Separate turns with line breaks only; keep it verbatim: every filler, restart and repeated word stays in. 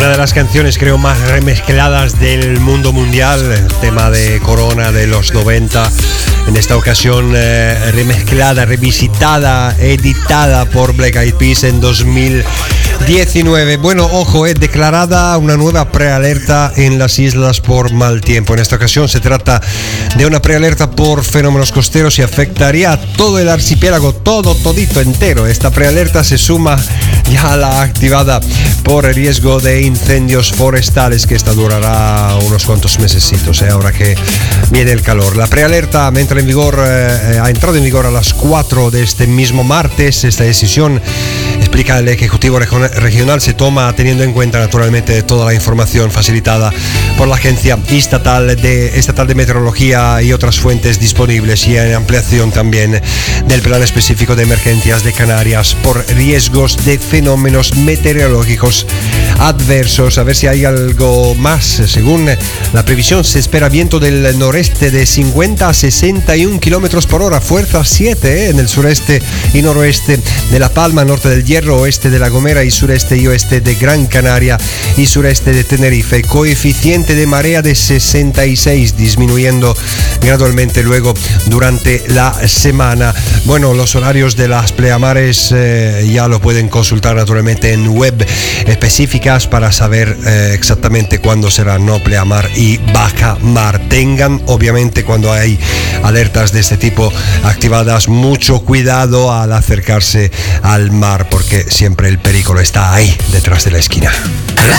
Una de las canciones creo más remezcladas del mundo mundial, el tema de Corona de los noventa, en esta ocasión eh, remezclada, revisitada, editada por Black Eyed Peas en dos mil diecinueve. Bueno, ojo, es declarada una nueva prealerta en las islas por mal tiempo. En esta ocasión se trata de una prealerta por fenómenos costeros y afectaría a todo el archipiélago, todo, todito entero. Esta prealerta se suma ya a la activada por riesgo de incendios forestales, que esta durará unos cuantos mesecitos, eh, ahora que viene el calor. La prealerta entra en vigor, eh, ha entrado en vigor a las cuatro de este mismo martes. Esta decisión, explica el Ejecutivo Regional, se toma teniendo en cuenta naturalmente toda la información facilitada por la Agencia Estatal de, Estatal de Meteorología y otras fuentes disponibles, y en ampliación también del Plan Específico de Emergencias de Canarias por riesgos de fenómenos meteorológicos adversos. A ver si hay algo más. Según la previsión, se espera viento del noreste de cincuenta a sesenta y uno kilómetros por hora, fuerza siete, eh, en el sureste y noroeste de La Palma, norte del Hierro, oeste de La Gomera y sureste y oeste de Gran Canaria y sureste de Tenerife. Coeficiente de marea de sesenta y seis, disminuyendo gradualmente luego durante la semana. Bueno, los horarios de las pleamares eh, ya lo pueden consultar naturalmente en web específicas para saber eh, exactamente cuándo será no pleamar y baja mar. Tengan obviamente, cuando hay alertas de este tipo activadas, mucho cuidado al acercarse al mar, porque siempre el peligro está ahí detrás de la esquina.